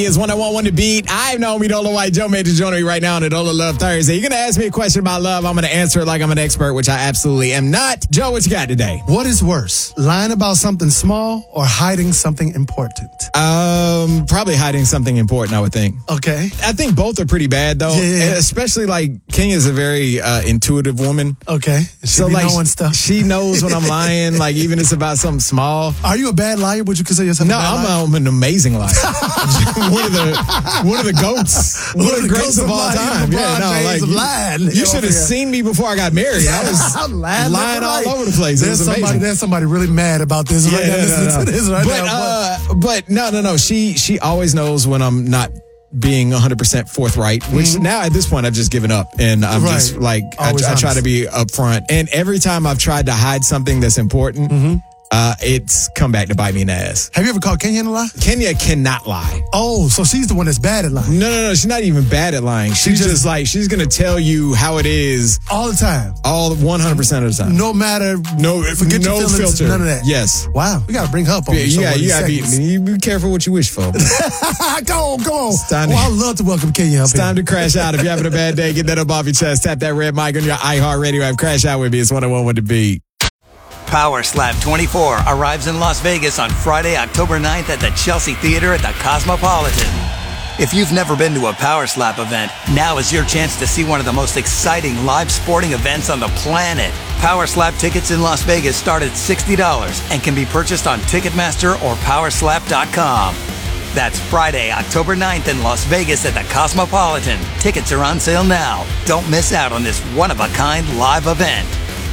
Is 101 to beat. I'm Naomi Dola White. Joe Major joining me right now on Dola Love Thursday. You're going to ask me a question about love. I'm going to answer it like I'm an expert, which I absolutely am not. Joe, what you got today? What is worse, lying about something small or hiding something important? Probably hiding something important, I would think. Okay. I think both are pretty bad, though. Yeah. And especially, like, Kenya's a very intuitive woman. Okay. So, like, knowing stuff. She knows when I'm lying, like, even if it's about something small. Are you a bad liar? Would you consider yourself a bad liar? I'm an amazing liar. one of the goats. One of the greats of all time. You should have seen me before I got married. I was lying all over the place. There's somebody really mad about this right now. Listening to this right now. But no. She always knows when I'm not being 100% forthright, which now at this point I've just given up, and I'm just like I try to be upfront. And every time I've tried to hide something that's important, it's come back to bite me in the ass. Have you ever caught Kenya in a lie? Kenya cannot lie. Oh, so she's the one that's bad at lying. No. She's not even bad at lying. She's just like, she's going to tell you how it is. All the time. 100% of the time. No matter. Forget your feelings, filter. None of that. Yes. Wow. We got to bring her up on you be careful what you wish for. Go on. I'd love to welcome Kenya up It's time to crash out. If you're having a bad day, get that up off your chest. Tap that red mic on your iHeartRadio app. Crash out with me. It's 101 with the beat. Power Slap 24 arrives in Las Vegas on Friday, October 9th at the Chelsea Theater at the Cosmopolitan. If you've never been to a Power Slap event, now is your chance to see one of the most exciting live sporting events on the planet. Power Slap tickets in Las Vegas start at $60 and can be purchased on Ticketmaster or Powerslap.com. That's Friday, October 9th in Las Vegas at the Cosmopolitan. Tickets are on sale now. Don't miss out on this one-of-a-kind live event.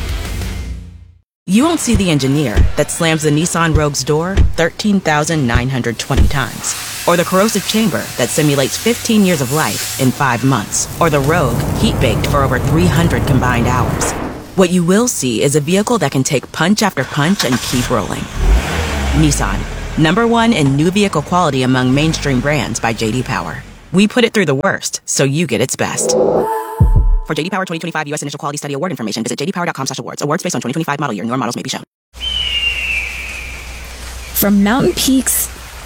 You won't see the engineer that slams the Nissan Rogue's door 13,920 times. Or the corrosive chamber that simulates 15 years of life in 5 months. Or the Rogue heat-baked for over 300 combined hours. What you will see is a vehicle that can take punch after punch and keep rolling. Nissan, #1 in new vehicle quality among mainstream brands by J.D. Power. We put it through the worst, so you get its best. For J.D. Power 2025 U.S. Initial Quality Study Award information, visit jdpower.com/awards. Awards based on 2025 model year. Newer models may be shown. From mountain peaks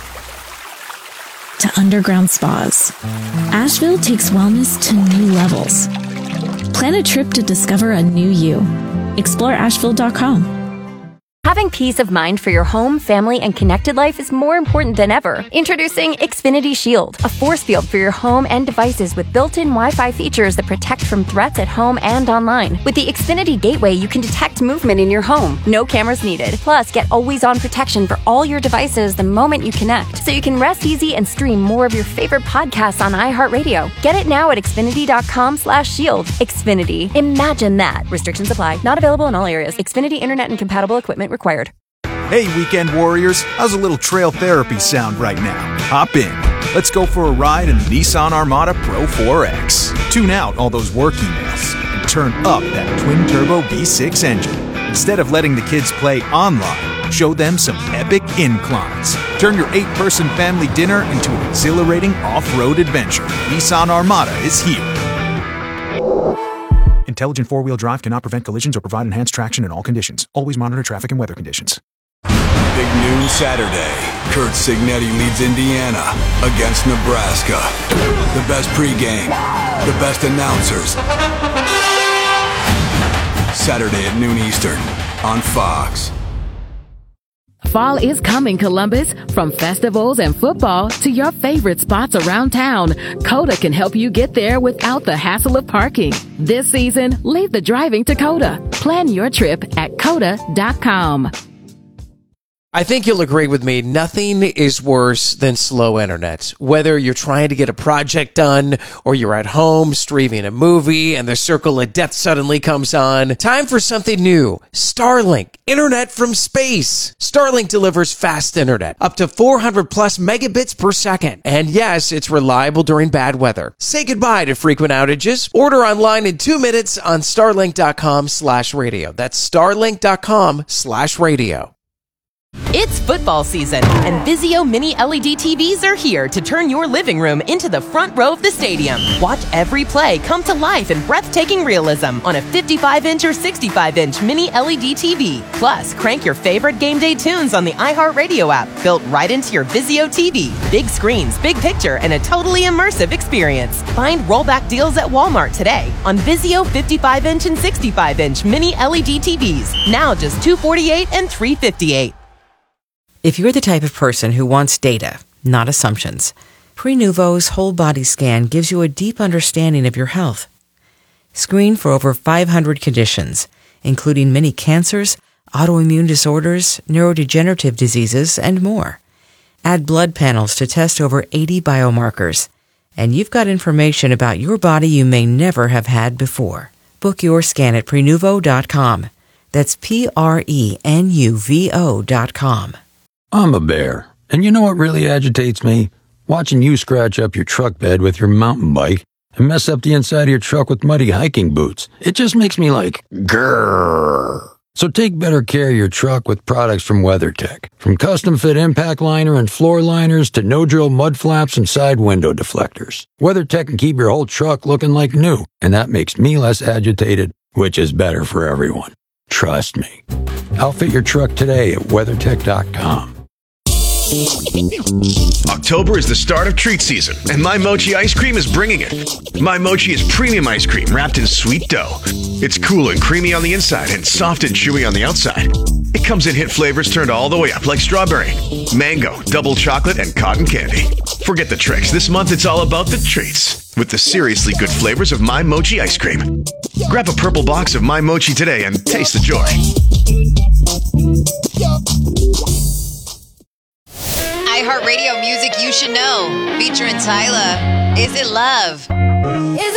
to underground spas, Asheville takes wellness to new levels. Plan a trip to discover a new you. Explore Asheville.com. Having peace of mind for your home, family, and connected life is more important than ever. Introducing Xfinity Shield, a force field for your home and devices with built-in Wi-Fi features that protect from threats at home and online. With the Xfinity Gateway, you can detect movement in your home. No cameras needed. Plus, get always-on protection for all your devices the moment you connect, so you can rest easy and stream more of your favorite podcasts on iHeartRadio. Get it now at Xfinity.com/shield. Xfinity. Imagine that. Restrictions apply. Not available in all areas. Xfinity Internet and compatible equipment required. Hey, weekend warriors, how's a little trail therapy sound right now? Hop in. Let's go for a ride in the Nissan Armada Pro 4X. Tune out all those work emails and turn up that twin-turbo V6 engine. Instead of letting the kids play online, show them some epic inclines. Turn your 8-person family dinner into an exhilarating off-road adventure. Nissan Armada is here. Intelligent four-wheel drive cannot prevent collisions or provide enhanced traction in all conditions. Always monitor traffic and weather conditions. Big noon Saturday. Kurt Signetti leads Indiana against Nebraska. The best pregame, the best announcers. Saturday at noon Eastern on Fox. Fall is coming, Columbus. From festivals and football to your favorite spots around town, Coda can help you get there without the hassle of parking. This season, leave the driving to Coda. Plan your trip at Coda.com. I think you'll agree with me, nothing is worse than slow internet. Whether you're trying to get a project done or you're at home streaming a movie and the circle of death suddenly comes on, time for something new. Starlink, internet from space. Starlink delivers fast internet, up to 400 plus megabits per second. And yes, it's reliable during bad weather. Say goodbye to frequent outages. Order online in 2 minutes on starlink.com/radio. That's starlink.com/radio. It's football season, and Vizio Mini LED TVs are here to turn your living room into the front row of the stadium. Watch every play come to life in breathtaking realism on a 55-inch or 65-inch Mini LED TV. Plus, crank your favorite game day tunes on the iHeartRadio app, built right into your Vizio TV. Big screens, big picture, and a totally immersive experience. Find rollback deals at Walmart today on Vizio 55-inch and 65-inch Mini LED TVs. Now just $248 and $358. If you're the type of person who wants data, not assumptions, Prenuvo's whole body scan gives you a deep understanding of your health. Screen for over 500 conditions, including many cancers, autoimmune disorders, neurodegenerative diseases, and more. Add blood panels to test over 80 biomarkers, and you've got information about your body you may never have had before. Book your scan at Prenuvo.com. That's Prenuvo.com. I'm a bear, and you know what really agitates me? Watching you scratch up your truck bed with your mountain bike and mess up the inside of your truck with muddy hiking boots. It just makes me like, grrr. So take better care of your truck with products from WeatherTech. From custom fit impact liner and floor liners to no-drill mud flaps and side window deflectors. WeatherTech can keep your whole truck looking like new, and that makes me less agitated, which is better for everyone. Trust me. Outfit your truck today at WeatherTech.com. October is the start of treat season, and My Mochi ice cream is bringing it. My Mochi is premium ice cream wrapped in sweet dough. It's cool and creamy on the inside and soft and chewy on the outside. It comes in hit flavors turned all the way up like strawberry, mango, double chocolate, and cotton candy. Forget the tricks. This month it's all about the treats with the seriously good flavors of My Mochi ice cream. Grab a purple box of My Mochi today and taste the joy. iHeartRadio music you should know, featuring Tyla. Is It Love?